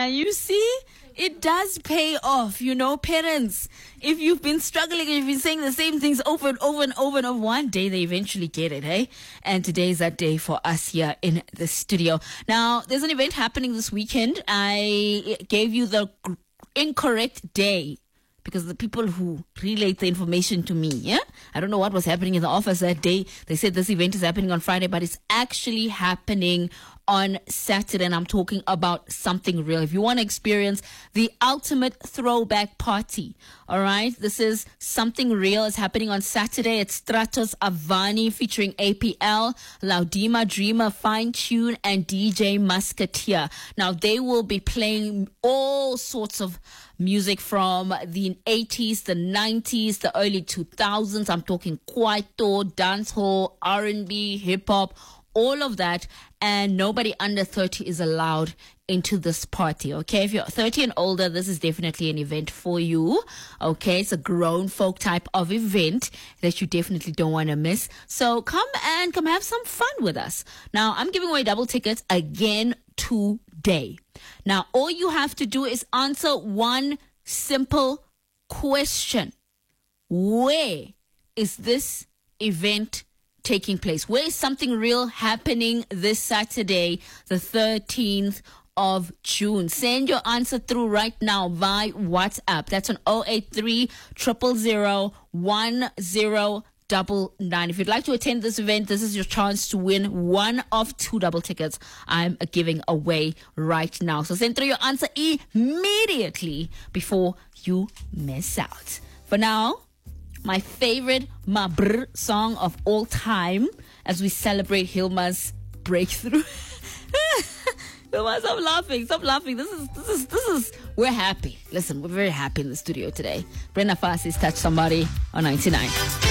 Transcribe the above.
You see, it does pay off, parents. If you've been struggling and you've been saying the same things over and over and over and over, one day they eventually get it, hey? And today is that day for us here in the studio. Now, there's an event happening this weekend. I gave you the incorrect day because the people who relayed the information to me, I don't know what was happening in the office that day. They said this event is happening on Friday, but it's actually happening on Saturday, and I'm talking about something real. If you want to experience the ultimate throwback party, all right, this is something real. It's happening on Saturday at Stratos Avani featuring APL, Laudima Dreamer, Fine Tune, and DJ Musketeer. Now, they will be playing all sorts of music from the 80s, the 90s, the early 2000s. I'm talking kwaito, dancehall, R&B, hip-hop, all of that, and nobody under 30 is allowed into this party, okay? If you're 30 and older, this is definitely an event for you, okay? It's a grown folk type of event that you definitely don't want to miss. So come have some fun with us. Now, I'm giving away double tickets again today. Now, all you have to do is answer one simple question. Where is this event taking place? Where is something real happening this Saturday, the 13th of June? Send your answer through right now via WhatsApp. That's on 083 000 1099. If you'd like to attend this event, this is your chance to win one of 2 double tickets I'm giving away right now. So send through your answer immediately before you miss out. For now, my favorite Mabrr song of all time as we celebrate Hilma's breakthrough. Hilma, stop laughing. This is, we're happy. Listen, we're very happy in the studio today. Brenda Fasie's Touch Somebody on 99.